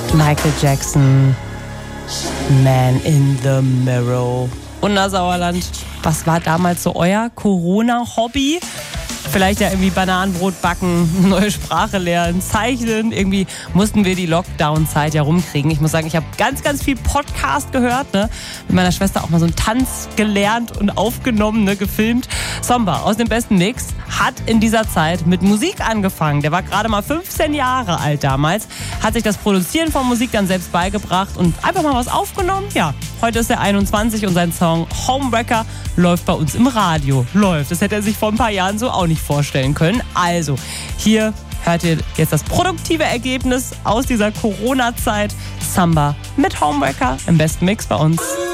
Michael Jackson, Man in the Mirror. Sauerland, was war damals so euer Corona-Hobby? Vielleicht ja irgendwie Bananenbrot backen, neue Sprache lernen, zeichnen. Irgendwie mussten wir die Lockdown-Zeit ja rumkriegen. Ich muss sagen, ich habe ganz, ganz viel Podcast gehört. Ne? Mit meiner Schwester auch mal so einen Tanz gelernt und aufgenommen, ne? Gefilmt. Somba aus dem besten Mix hat in dieser Zeit mit Musik angefangen. Der war gerade mal 15 Jahre alt damals. Hat sich das Produzieren von Musik dann selbst beigebracht und einfach mal was aufgenommen. Ja, heute ist er 21 und sein Song Homewrecker läuft bei uns im Radio. Läuft. Das hätte er sich vor ein paar Jahren so auch nicht vorstellen können. Also, hier hört ihr jetzt das produktive Ergebnis aus dieser Corona-Zeit. Samba mit Homewrecker im besten Mix bei uns.